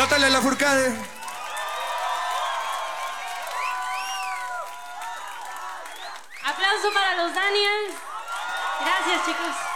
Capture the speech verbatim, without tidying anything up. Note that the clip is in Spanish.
Natalia Lafourcade. Aplauso para los Daniels. Gracias, chicos.